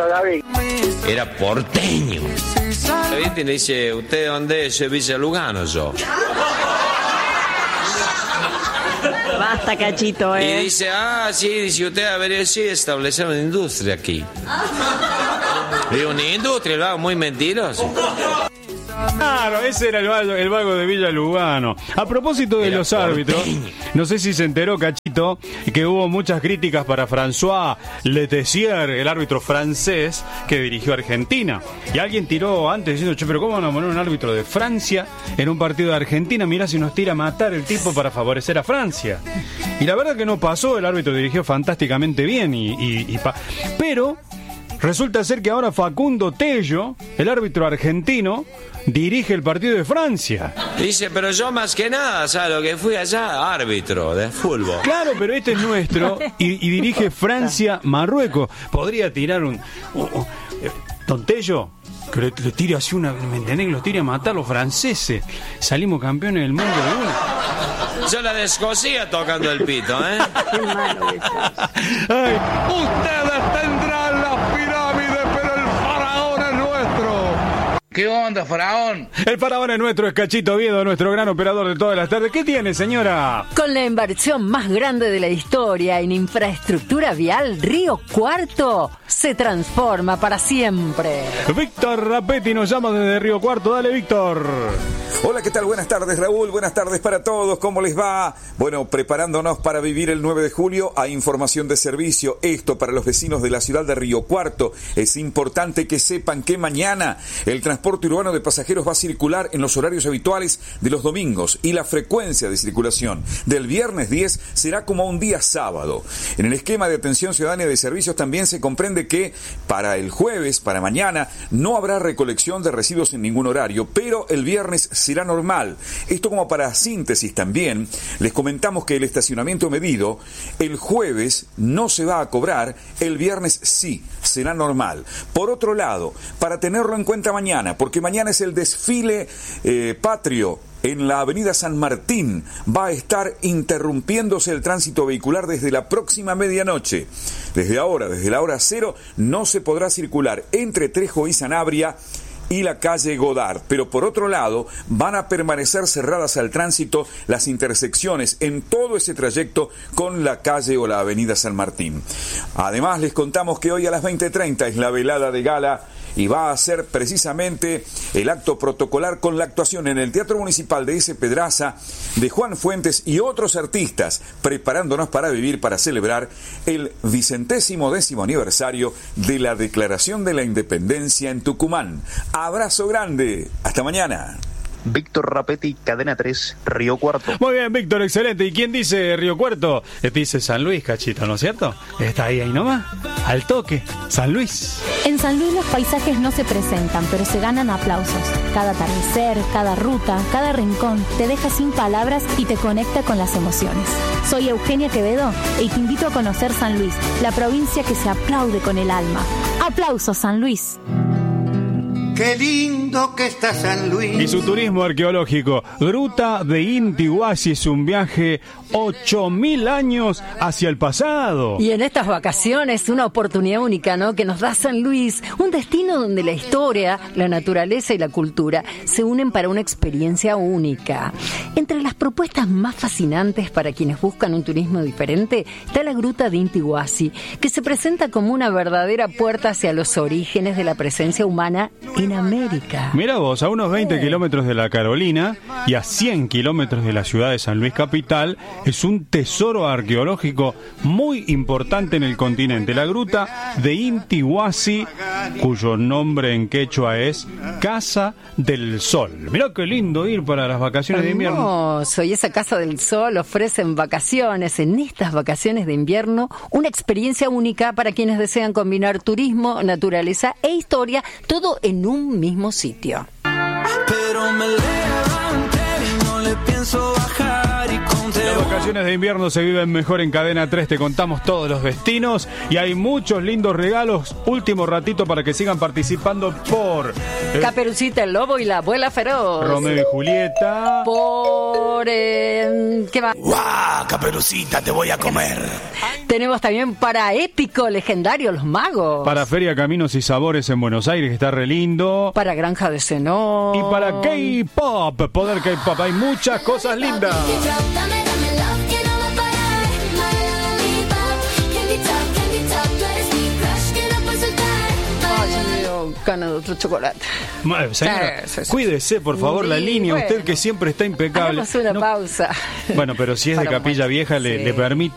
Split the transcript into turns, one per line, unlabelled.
David.
Era porteño. ¿Viste? Le dice, ¿usted dónde es? Yo Villa Lugano, yo.
Basta, Cachito,
Y dice, sí, dice usted, a ver, sí, establecer una industria aquí. Digo, ¿una industria? ¿Lo hago muy mentiroso?
Claro, ese era el vago de Villa Lugano. A propósito de los árbitros, no sé si se enteró, Cachito, que hubo muchas críticas para François Letessier, el árbitro francés que dirigió a Argentina. Y alguien tiró antes diciendo, che, pero ¿cómo van a poner un árbitro de Francia en un partido de Argentina? Mirá si nos tira a matar el tipo para favorecer a Francia. Y la verdad que no pasó, el árbitro dirigió fantásticamente bien, pero resulta ser que ahora Facundo Tello, el árbitro argentino, dirige el partido de Francia.
Dice, pero yo más que nada, ¿sabes lo que fui allá? Árbitro de fútbol.
Claro, pero este es nuestro y dirige Francia-Marruecos. Podría tirar un Don Tello, que le tire así una, ¿me entendés? Que los tire a matar a los franceses. Salimos campeones del mundo de una.
Yo la descosía tocando el pito, ¿eh?
Qué malo eso.
Ay,
Ustedes tendrán las pirámides, pero el faraón es nuestro. ¿Qué onda, faraón?
el faraón es nuestro, es Cachito Oviedo, nuestro gran operador de todas las tardes. ¿Qué tiene, señora?
Con la inversión más grande de la historia en infraestructura vial, Río Cuarto se transforma para siempre.
Víctor Rapetti nos llama desde Río Cuarto. Dale, Víctor.
Hola, ¿qué tal? Buenas tardes, Raúl. Buenas tardes para todos. ¿Cómo les va? Bueno, preparándonos para vivir el 9 de julio, hay información de servicio. Esto para los vecinos de la ciudad de Río Cuarto. Es importante que sepan que mañana el transporte urbano de pasajeros va a circular en los horarios habituales de los domingos y la frecuencia de circulación del viernes 10 será como un día sábado. En el esquema de atención ciudadana de servicios también se comprende que para el jueves, para mañana, no habrá recolección de residuos en ningún horario, pero el viernes será normal. Esto como para síntesis también, les comentamos que el estacionamiento medido el jueves no se va a cobrar, el viernes sí, será normal. Por otro lado, para tenerlo en cuenta mañana, porque mañana es el desfile patrio en la avenida San Martín, va a estar interrumpiéndose el tránsito vehicular desde la próxima medianoche. Desde ahora, desde la hora 0, no se podrá circular entre Trejo y Sanabria y la calle Godard, pero por otro lado van a permanecer cerradas al tránsito las intersecciones en todo ese trayecto con la calle o la avenida San Martín. Además les contamos que hoy a las 20:30 es la velada de gala y va a ser precisamente el acto protocolar con la actuación en el Teatro Municipal de S. Pedraza de Juan Fuentes y otros artistas, preparándonos para vivir, para celebrar el 110º aniversario de la Declaración de la Independencia en Tucumán. Abrazo grande, hasta mañana.
Víctor Rapetti, Cadena 3, Río Cuarto.
Muy bien, Víctor, excelente. ¿Y quién dice Río Cuarto? Dice San Luis, Cachito, ¿no es cierto? Está ahí nomás, al toque, San Luis.
En San Luis los paisajes no se presentan, pero se ganan aplausos. Cada atardecer, cada ruta, cada rincón te deja sin palabras y te conecta con las emociones. Soy Eugenia Quevedo y te invito a conocer San Luis, la provincia que se aplaude con el alma. ¡Aplausos, San Luis!
Qué lindo que está San Luis.
Y su turismo arqueológico. Gruta de Intihuasi es un viaje 8.000 años hacia el pasado.
Y en estas vacaciones, una oportunidad única, ¿no?, que nos da San Luis, un destino donde la historia, la naturaleza y la cultura se unen para una experiencia única. Entre las propuestas más fascinantes para quienes buscan un turismo diferente está la Gruta de Intihuasi, que se presenta como una verdadera puerta hacia los orígenes de la presencia humana en América.
Mira vos, a unos 20 kilómetros de la Carolina y a 100 kilómetros de la ciudad de San Luis capital, es un tesoro arqueológico muy importante en el continente. La Gruta de Intihuasi, cuyo nombre en quechua es Casa del Sol. Mirá qué lindo ir para las vacaciones de invierno.
Hermoso, y esa Casa del Sol ofrece en vacaciones, en estas vacaciones de invierno, una experiencia única para quienes desean combinar turismo, naturaleza e historia, todo en un mismo sitio.
Pero me levanté y no le pienso bajar y conté.
Las vacaciones de invierno se viven mejor en Cadena 3, te contamos todos los destinos y hay muchos lindos regalos. Último ratito para que sigan participando por
Caperucita el Lobo y la Abuela Feroz.
Romeo y Julieta.
Por... ¿qué va?
¡Guau, Caperucita, te voy a comer!
Tenemos también para épico, legendario, Los Magos.
Para Feria Caminos y Sabores en Buenos Aires, que está re lindo.
Para Granja de Zenón.
Y para K-Pop, Poder K-Pop. Hay muchas cosas lindas.
Ganas de otro chocolate.
Señora,
Sí.
Cuídese, por favor, la línea.
Bueno.
Usted que siempre está impecable.
Hagamos una pausa.
Bueno, pero si es de
Para un
Capilla
momento.
Vieja,
Sí.
le permito.